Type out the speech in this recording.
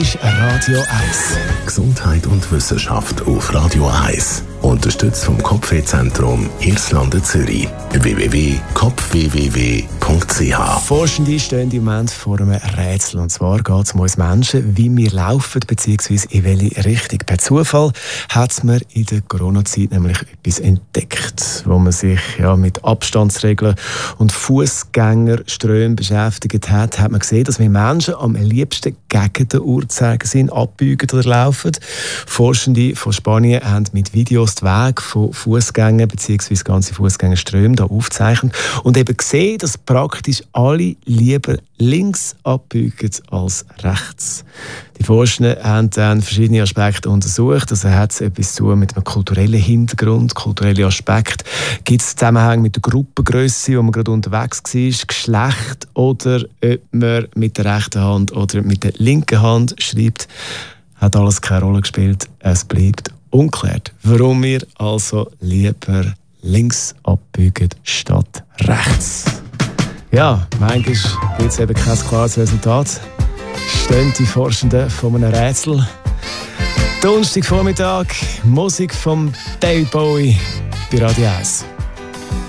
Radio 1. Gesundheit und Wissenschaft auf Radio 1. Unterstützt vom Kopfwehzentrum Irlande Zürich. www.kopfwww.ch. Forschende stehen im Moment vor einem Rätsel. Und zwar geht es um uns Menschen, wie wir laufen, bzw. in welche Richtung. Per Zufall hat man in der Corona-Zeit nämlich etwas entdeckt, wo man sich mit Abstandsregeln und Fußgängerströmen beschäftigt hat. Hat man gesehen, dass wir Menschen am liebsten gegen den Uhrzeigersinn abbeugen oder laufen. Forschende von Spanien haben mit Videos den Weg von Fußgängern bzw. ganze Fußgängerströme da aufzeichnet und eben gesehen, dass praktisch alle lieber links abbeugen als rechts. Die Forscher haben dann verschiedene Aspekte untersucht. Also hat es etwas zu tun mit einem kulturellen Hintergrund, kulturellen Aspekt. Gibt es Zusammenhänge mit der Gruppengrösse, wo man gerade unterwegs war, Geschlecht oder ob man mit der rechten Hand oder mit der linken Hand schreibt, hat alles keine Rolle gespielt. Es bleibt unklärt, warum wir also lieber links abbeugen statt rechts. Ja, manchmal gibt es eben kein klares Resultat. Stehen die Forschenden vor einem Rätsel. Donnerstagvormittag, Musik von David Bowie bei Radio 1.